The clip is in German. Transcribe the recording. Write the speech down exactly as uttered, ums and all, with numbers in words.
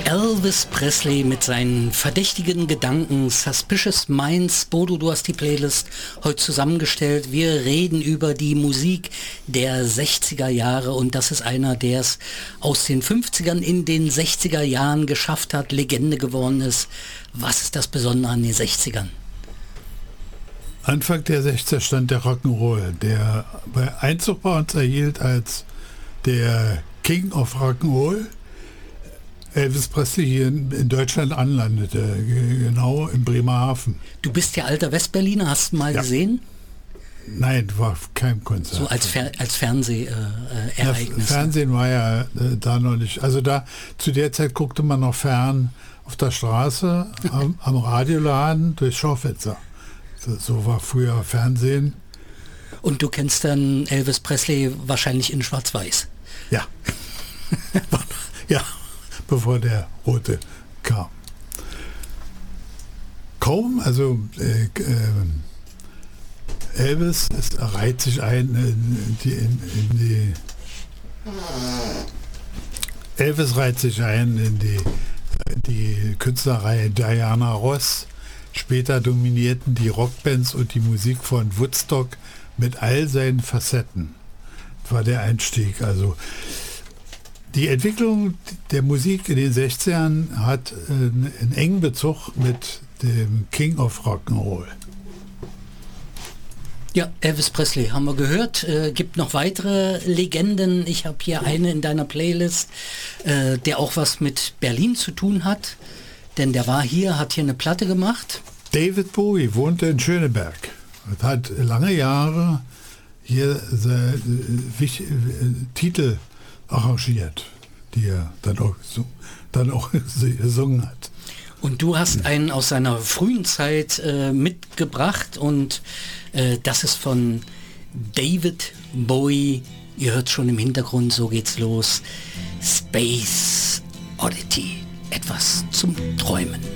Elvis Presley mit seinen verdächtigen Gedanken, Suspicious Minds. Bodo, du hast die Playlist heute zusammengestellt. Wir reden über die Musik der sechziger Jahre und das ist einer, der es aus den fünfzigern in den sechziger Jahren geschafft hat, Legende geworden ist. Was ist das Besondere an den sechzigern? Anfang der sechziger stand der Rock'n'Roll, der bei Einzug bei uns erhielt als der King of Rock'n'Roll. Elvis Presley hier in, in Deutschland anlandete, genau in Bremerhaven. Du bist ja alter Westberliner, hast du mal ja. gesehen? Nein, war kein Konzert. So als, Fer als Fernsehereignis. Äh, äh, ja, Fernsehen war ja äh, da noch nicht. Also da zu der Zeit guckte man noch fern auf der Straße, am, am Radioladen durch Schaufenster. So, so war früher Fernsehen. Und du kennst dann Elvis Presley wahrscheinlich in Schwarz-Weiß. Ja. ja. Bevor der Rote kam. Kaum, also äh, äh, Elvis es reiht sich ein in die, in, in die Elvis reiht sich ein in die, die Künstlerreihe Diana Ross. Später dominierten die Rockbands und die Musik von Woodstock mit all seinen Facetten. Das war der Einstieg. Also die Entwicklung der Musik in den sechzigern hat äh, einen engen Bezug mit dem King of Rock'n'Roll. Ja, Elvis Presley haben wir gehört. Äh, gibt noch weitere Legenden. Ich habe hier eine in deiner Playlist, äh, der auch was mit Berlin zu tun hat. Denn der war hier, hat hier eine Platte gemacht. David Bowie wohnte in Schöneberg und hat lange Jahre hier seine, äh, äh, Titel arrangiert, die er dann auch, so, dann auch gesungen hat. Und du hast einen aus seiner frühen Zeit äh, mitgebracht und äh, das ist von David Bowie. Ihr hört schon im Hintergrund, so geht's los. Space Oddity. Etwas zum Träumen.